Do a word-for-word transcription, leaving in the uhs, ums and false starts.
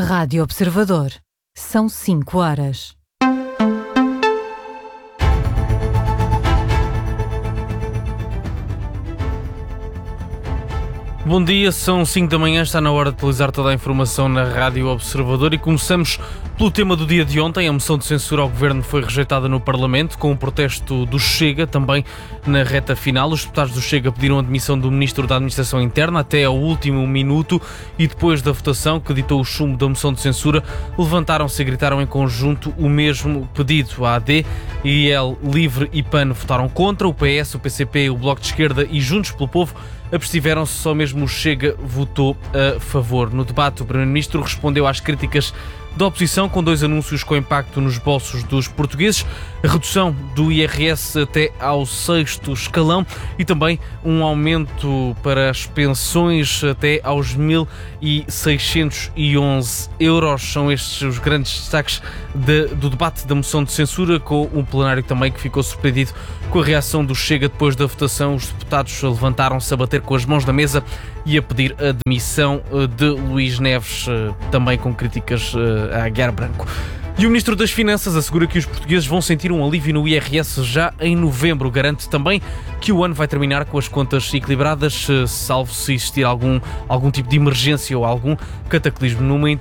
Rádio Observador. São cinco horas. Bom dia, são cinco da manhã, está na hora de atualizar toda a informação na Rádio Observador e começamos pelo tema do dia de ontem. A moção de censura ao Governo foi rejeitada no Parlamento com o protesto do Chega, também na reta final. Os deputados do Chega pediram a demissão do Ministro da Administração Interna até ao último minuto e depois da votação que ditou o chumbo da moção de censura, levantaram-se e gritaram em conjunto o mesmo pedido. A AD, I L, Livre e P A N votaram contra, o P S, o P C P, o Bloco de Esquerda e Juntos pelo Povo abstiveram-se, só mesmo o Chega votou a favor. No debate, o Primeiro-Ministro respondeu às críticas da oposição com dois anúncios com impacto nos bolsos dos portugueses: a redução do I R S até ao sexto escalão e também um aumento para as pensões até aos mil seiscentos e onze euros. São estes os grandes destaques de, do debate da moção de censura, com um plenário também que ficou surpreendido com a reação do Chega depois da votação. Os deputados levantaram-se a bater com as mãos na mesa e a pedir a demissão de Luís Neves, também com críticas à Guerra Branco. E o Ministro das Finanças assegura que os portugueses vão sentir um alívio no I R S já em novembro. Garante também que o ano vai terminar com as contas equilibradas, salvo se existir algum, algum tipo de emergência ou algum cataclismo. Numa